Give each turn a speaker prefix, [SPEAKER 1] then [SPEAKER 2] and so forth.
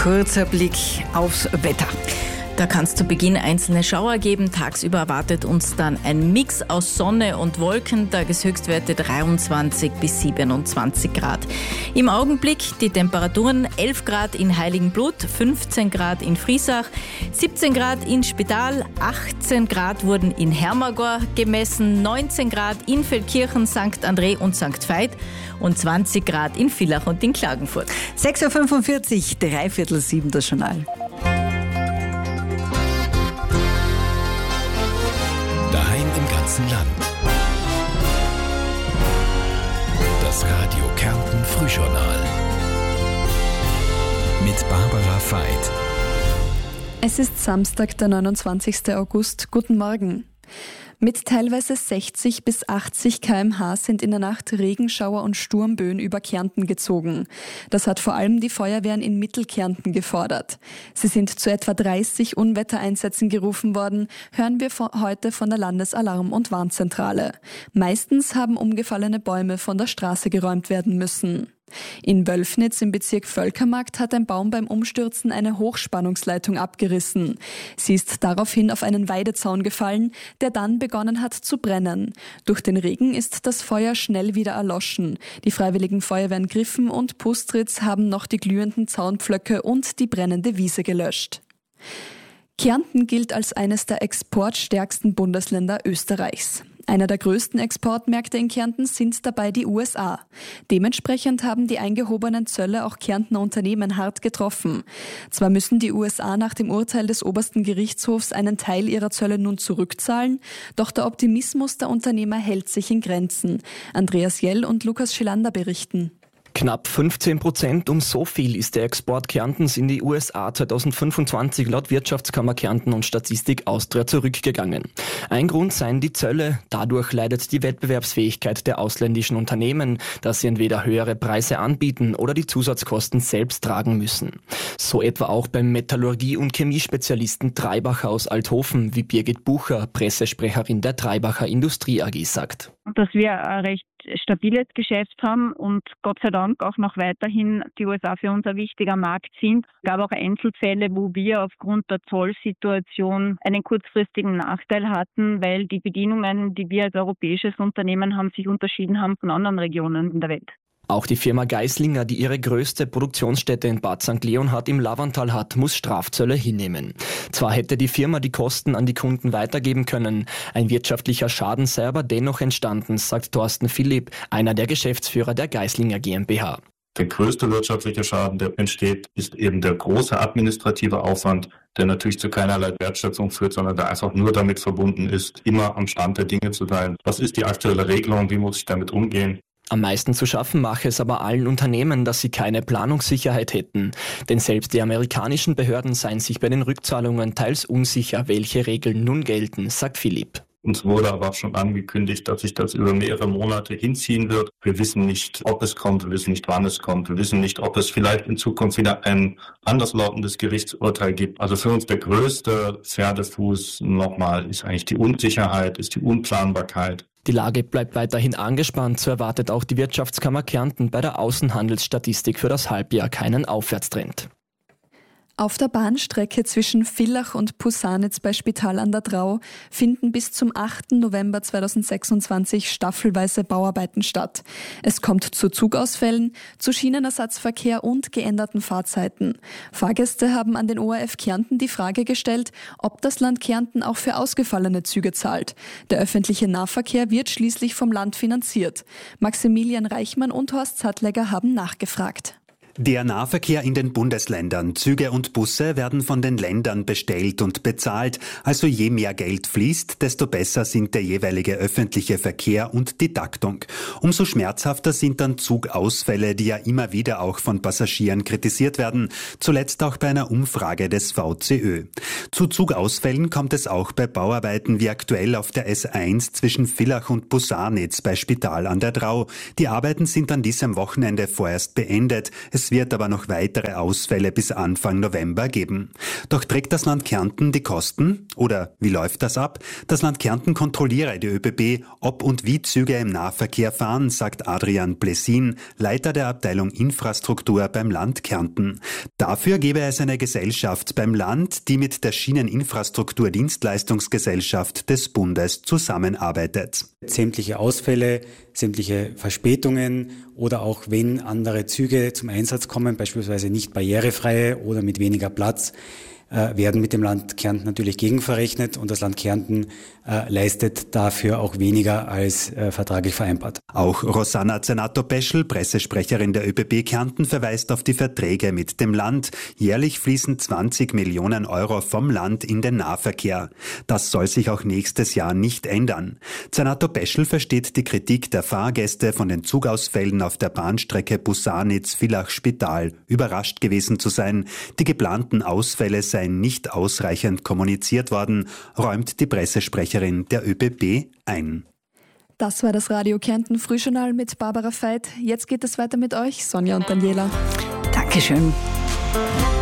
[SPEAKER 1] Kurzer Blick aufs Wetter.
[SPEAKER 2] Da kann es zu Beginn einzelne Schauer geben. Tagsüber erwartet uns dann ein Mix aus Sonne und Wolken. Tageshöchstwerte 23 bis 27 Grad. Im Augenblick die Temperaturen 11 Grad in Heiligenblut, 15 Grad in Friesach, 17 Grad in Spital, 18 Grad wurden in Hermagor gemessen, 19 Grad in Feldkirchen, St. André und St. Veit und 20 Grad in Villach und in Klagenfurt.
[SPEAKER 1] 6.45 Uhr, 6:45 das Journal.
[SPEAKER 3] Daheim im ganzen Land. Das Radio Kärnten Frühjournal. Mit Barbara Veit.
[SPEAKER 4] Es ist Samstag, der 29. August. Guten Morgen. Mit teilweise 60 bis 80 km/h sind in der Nacht Regenschauer und Sturmböen über Kärnten gezogen. Das hat vor allem die Feuerwehren in Mittelkärnten gefordert. Sie sind zu etwa 30 Unwettereinsätzen gerufen worden, hören wir heute von der Landesalarm- und Warnzentrale. Meistens haben umgefallene Bäume von der Straße geräumt werden müssen. In Wölfnitz im Bezirk Völkermarkt hat ein Baum beim Umstürzen eine Hochspannungsleitung abgerissen. Sie ist daraufhin auf einen Weidezaun gefallen, der dann begonnen hat zu brennen. Durch den Regen ist das Feuer schnell wieder erloschen. Die Freiwilligen Feuerwehren Griffen und Pustritz haben noch die glühenden Zaunpflöcke und die brennende Wiese gelöscht. Kärnten gilt als eines der exportstärksten Bundesländer Österreichs. Einer der größten Exportmärkte in Kärnten sind dabei die USA. Dementsprechend haben die eingehobenen Zölle auch Kärntner Unternehmen hart getroffen. Zwar müssen die USA nach dem Urteil des obersten Gerichtshofs einen Teil ihrer Zölle nun zurückzahlen, doch der Optimismus der Unternehmer hält sich in Grenzen. Andreas Jell und Lukas Schilander berichten.
[SPEAKER 5] Knapp 15%, um so viel ist der Export Kärntens in die USA 2025 laut Wirtschaftskammer Kärnten und Statistik Austria zurückgegangen. Ein Grund seien die Zölle. Dadurch leidet die Wettbewerbsfähigkeit der ausländischen Unternehmen, dass sie entweder höhere Preise anbieten oder die Zusatzkosten selbst tragen müssen. So etwa auch beim Metallurgie- und Chemiespezialisten Treibacher aus Althofen, wie Birgit Bucher, Pressesprecherin der Treibacher Industrie AG, sagt.
[SPEAKER 6] Dass wir ein recht stabiles Geschäft haben und Gott sei Dank auch noch weiterhin die USA für uns ein wichtiger Markt sind. Es gab auch Einzelfälle, wo wir aufgrund der Zollsituation einen kurzfristigen Nachteil hatten, weil die Bedingungen, die wir als europäisches Unternehmen haben, sich unterschieden haben von anderen Regionen in der Welt.
[SPEAKER 5] Auch die Firma Geislinger, die ihre größte Produktionsstätte in Bad St. Leonhard im Lavantal hat, muss Strafzölle hinnehmen. Zwar hätte die Firma die Kosten an die Kunden weitergeben können, ein wirtschaftlicher Schaden sei aber dennoch entstanden, sagt Thorsten Philipp, einer der Geschäftsführer der Geislinger GmbH.
[SPEAKER 7] Der größte wirtschaftliche Schaden, der entsteht, ist eben der große administrative Aufwand, der natürlich zu keinerlei Wertschätzung führt, sondern der einfach nur damit verbunden ist, immer am Stand der Dinge zu sein. Was ist die aktuelle Regelung? Wie muss ich damit umgehen?
[SPEAKER 5] Am meisten zu schaffen mache es aber allen Unternehmen, dass sie keine Planungssicherheit hätten. Denn selbst die amerikanischen Behörden seien sich bei den Rückzahlungen teils unsicher, welche Regeln nun gelten, sagt Philipp.
[SPEAKER 7] Uns wurde aber schon angekündigt, dass sich das über mehrere Monate hinziehen wird. Wir wissen nicht, ob es kommt, wir wissen nicht, wann es kommt, wir wissen nicht, ob es vielleicht in Zukunft wieder ein anderslautendes Gerichtsurteil gibt. Also für uns der größte Pferdefuß nochmal ist eigentlich die Unsicherheit, ist die Unplanbarkeit.
[SPEAKER 5] Die Lage bleibt weiterhin angespannt, so erwartet auch die Wirtschaftskammer Kärnten bei der Außenhandelsstatistik für das Halbjahr keinen Aufwärtstrend.
[SPEAKER 4] Auf der Bahnstrecke zwischen Villach und Pusanitz bei Spital an der Drau finden bis zum 8. November 2026 staffelweise Bauarbeiten statt. Es kommt zu Zugausfällen, zu Schienenersatzverkehr und geänderten Fahrzeiten. Fahrgäste haben an den ORF Kärnten die Frage gestellt, ob das Land Kärnten auch für ausgefallene Züge zahlt. Der öffentliche Nahverkehr wird schließlich vom Land finanziert. Maximilian Reichmann und Horst Sattlegger haben nachgefragt.
[SPEAKER 8] Der Nahverkehr in den Bundesländern, Züge und Busse werden von den Ländern bestellt und bezahlt. Also je mehr Geld fließt, desto besser sind der jeweilige öffentliche Verkehr und die Taktung. Umso schmerzhafter sind dann Zugausfälle, die ja immer wieder auch von Passagieren kritisiert werden. Zuletzt auch bei einer Umfrage des VCÖ. Zu Zugausfällen kommt es auch bei Bauarbeiten wie aktuell auf der S1 zwischen Villach und Pusanitz bei Spital an der Drau. Die Arbeiten sind an diesem Wochenende vorerst beendet. Es Es wird aber noch weitere Ausfälle bis Anfang November geben. Doch trägt das Land Kärnten die Kosten? Oder wie läuft das ab? Das Land Kärnten kontrolliere die ÖBB, ob und wie Züge im Nahverkehr fahren, sagt Adrian Blessin, Leiter der Abteilung Infrastruktur beim Land Kärnten. Dafür gebe es eine Gesellschaft beim Land, die mit der Schieneninfrastruktur-Dienstleistungsgesellschaft des Bundes zusammenarbeitet.
[SPEAKER 9] Sämtliche Ausfälle, sämtliche Verspätungen oder auch wenn andere Züge zum Einsatz kommen, beispielsweise nicht barrierefreie oder mit weniger Platz, werden mit dem Land Kärnten natürlich gegenverrechnet und das Land Kärnten leistet dafür auch weniger als vertraglich vereinbart.
[SPEAKER 8] Auch Rosanna Zernato-Peschel, Pressesprecherin der ÖBB Kärnten, verweist auf die Verträge mit dem Land. Jährlich fließen 20 Millionen Euro vom Land in den Nahverkehr. Das soll sich auch nächstes Jahr nicht ändern. Zernato-Peschel versteht die Kritik der Fahrgäste von den Zugausfällen auf der Bahnstrecke Busanitz-Villach-Spital überrascht gewesen zu sein. Die geplanten Ausfälle seien nicht ausreichend kommuniziert worden, räumt die Pressesprecherin der ÖBB ein.
[SPEAKER 4] Das war das Radio Kärnten Frühjournal mit Barbara Veit. Jetzt geht es weiter mit euch, Sonja und Daniela.
[SPEAKER 1] Dankeschön.